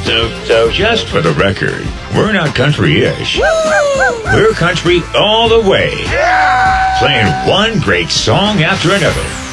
So just for the record, we're not country-ish. We're country all the way. Playing one great song after another.